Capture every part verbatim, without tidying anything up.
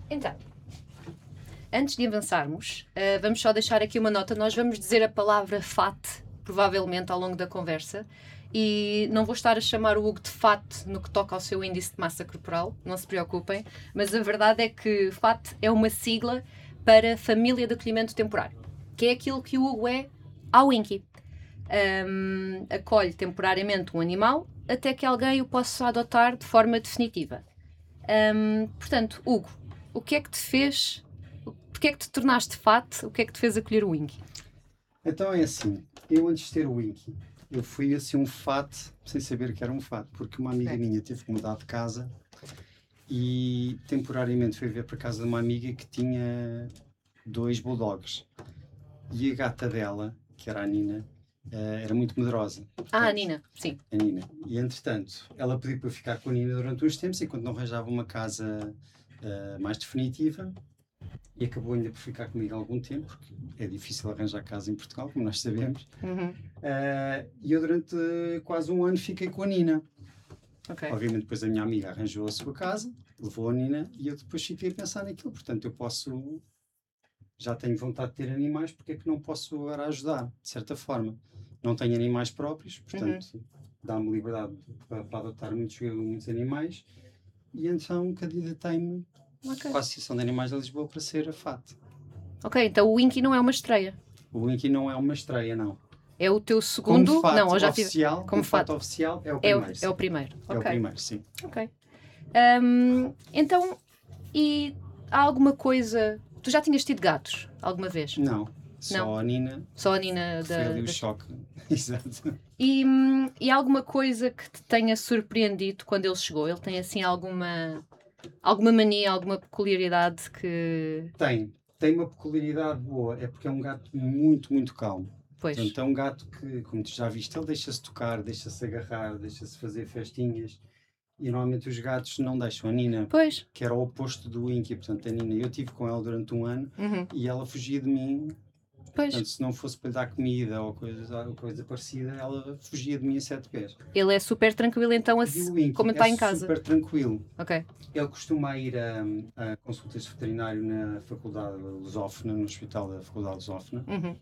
Então, antes de avançarmos, uh, vamos só deixar aqui uma nota. Nós vamos dizer a palavra fat, provavelmente, ao longo da conversa. E não vou estar a chamar o Hugo de fat no que toca ao seu índice de massa corporal, não se preocupem. Mas a verdade é que fat é uma sigla para família de acolhimento temporário, que é aquilo que o Hugo é ao Winky. Um, acolhe temporariamente um animal até que alguém o possa adotar de forma definitiva. Um, portanto, Hugo, o que é que te fez... Porquê é que te tornaste fat? O que é que te fez acolher o Winky? Então é assim, eu antes de ter o Winky, eu fui assim um fat sem saber que era um fat, porque uma amiga é. minha teve que mudar de casa e temporariamente foi ver para casa de uma amiga que tinha dois bulldogs. E a gata dela, que era a Nina, Uh, era muito medrosa. Portanto, ah, a Nina, sim. A Nina. E, entretanto, ela pediu para eu ficar com a Nina durante uns tempos, enquanto não arranjava uma casa uh, mais definitiva, e acabou ainda por ficar comigo há algum tempo, porque é difícil arranjar casa em Portugal, como nós sabemos. Uhum. Uh, e eu, durante quase um ano, fiquei com a Nina. Okay. Obviamente, depois a minha amiga arranjou a sua casa, levou a Nina, e eu depois fiquei a pensar naquilo. Portanto, eu posso... Já tenho vontade de ter animais, porque é que não posso agora ajudar, de certa forma? Não tenho animais próprios, portanto, uhum. dá-me liberdade para, para adotar muitos, muitos animais, e então candidatei-me okay. à Associação de Animais de Lisboa para ser a F A T. Ok, então o Winky não é uma estreia? O Winky não é uma estreia, não. É o teu segundo... Como F A T não, já oficial, tive... como F A T oficial é o é primeiro. O, é o primeiro, é okay. o primeiro, sim. Ok. Um, então, e há alguma coisa... Tu já tinhas tido gatos alguma vez? Não, só não. a Nina. Só a Nina que da... Foi ali o da... choque, exato. E, e alguma coisa que te tenha surpreendido quando ele chegou? Ele tem assim alguma, alguma mania, alguma peculiaridade que... Tem, tem uma peculiaridade boa, é porque é um gato muito, muito calmo. Pois. Portanto, é um gato que, como tu já viste, ele deixa-se tocar, deixa-se agarrar, deixa-se fazer festinhas. E normalmente os gatos não deixam. A Nina, pois. que era o oposto do Winky, portanto a Nina, eu estive com ela durante um ano uhum. e ela fugia de mim. Pois. Portanto, se não fosse para lhe dar comida ou coisa, ou coisa parecida, ela fugia de mim a sete pés. Ele é super tranquilo então, assim, como está é em casa? super tranquilo. Ok. Ele costuma ir a, a consultas de veterinário na Faculdade de Lusófona, no Hospital da Faculdade de Lusófona. Uhum.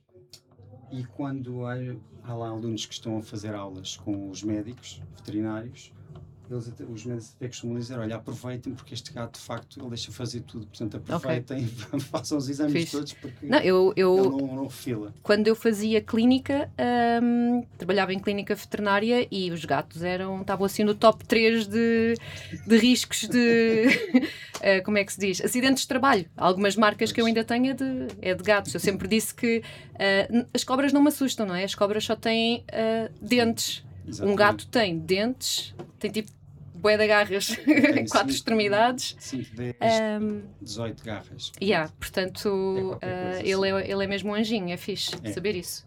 E quando há, há lá alunos que estão a fazer aulas com os médicos veterinários, eles até, os médicos até costumam dizer, olha, aproveitem porque este gato de facto ele deixa fazer tudo, portanto aproveitem e façam os exames Fiz. todos porque não, eu, eu, ele não, não refila. Quando eu fazia clínica, hum, trabalhava em clínica veterinária e os gatos eram, estavam assim no top três de, de riscos de, uh, como é que se diz, acidentes de trabalho. Algumas marcas pois. que eu ainda tenho é de, é de gatos. Eu sempre disse que uh, as cobras não me assustam, não é? As cobras só têm uh, dentes. Exatamente. Um gato tem dentes, tem tipo bué de garras, quatro extremidades. cinco, dez, um, dezoito garras. Yeah, portanto, é uh, ele, é, ele é mesmo um anjinho, é fixe é. saber isso.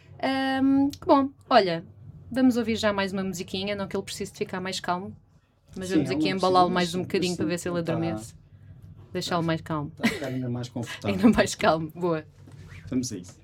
Um, que bom, olha, vamos ouvir já mais uma musiquinha, não que ele precise de ficar mais calmo, mas Sim, vamos aqui embalá-lo mais um bocadinho para ver se ele adormece. Deixá-lo mais calmo. Está a ficar ainda mais confortável. Ainda mais calmo, boa. Vamos a isso.